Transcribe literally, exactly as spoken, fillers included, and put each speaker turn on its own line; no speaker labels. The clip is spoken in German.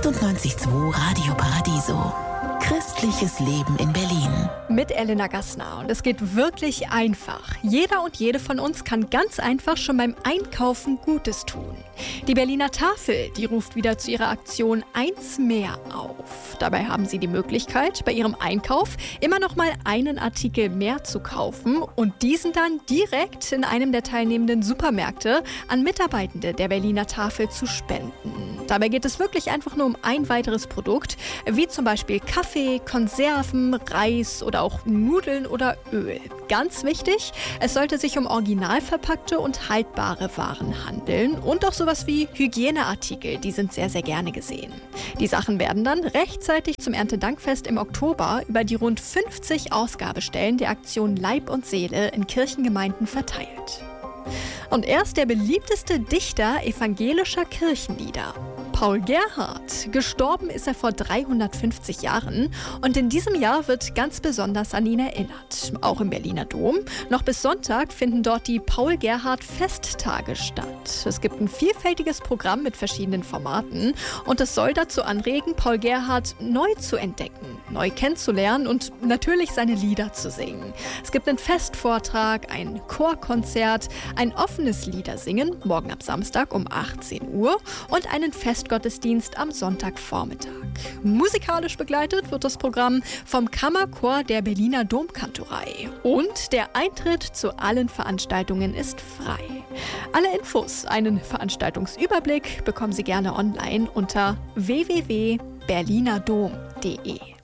achtundneunzig Komma zwei Radio Paradiso. Christliches Leben in Berlin.
Mit Elena Gassner. Und es geht wirklich einfach. Jeder und jede von uns kann ganz einfach schon beim Einkaufen Gutes tun. Die Berliner Tafel, die ruft wieder zu ihrer Aktion Eins mehr auf. Dabei haben Sie die Möglichkeit, bei Ihrem Einkauf immer noch mal einen Artikel mehr zu kaufen und diesen dann direkt in einem der teilnehmenden Supermärkte an Mitarbeitende der Berliner Tafel zu spenden. Dabei geht es wirklich einfach nur um ein weiteres Produkt, wie zum Beispiel Kaffee, Konserven, Reis oder auch Nudeln oder Öl. Ganz wichtig, es sollte sich um original verpackte und haltbare Waren handeln und auch sowas wie Hygieneartikel, die sind sehr, sehr gerne gesehen. Die Sachen werden dann rechtzeitig zum Erntedankfest im Oktober über die rund fünfzig Ausgabestellen der Aktion Leib und Seele in Kirchengemeinden verteilt. Und er ist der beliebteste Dichter evangelischer Kirchenlieder. Paul Gerhardt. Gestorben ist er vor dreihundertfünfzig Jahren und in diesem Jahr wird ganz besonders an ihn erinnert. Auch im Berliner Dom. Noch bis Sonntag finden dort die Paul-Gerhardt-Festtage statt. Es gibt ein vielfältiges Programm mit verschiedenen Formaten und es soll dazu anregen, Paul Gerhardt neu zu entdecken, neu kennenzulernen und natürlich seine Lieder zu singen. Es gibt einen Festvortrag, ein Chorkonzert, ein offenes Liedersingen, morgen ab Samstag um achtzehn Uhr und einen Festgottesdienst am Sonntagvormittag. Musikalisch begleitet wird das Programm vom Kammerchor der Berliner Domkantorei. Und der Eintritt zu allen Veranstaltungen ist frei. Alle Infos, einen Veranstaltungsüberblick bekommen Sie gerne online unter w w w punkt berlinerdom punkt de.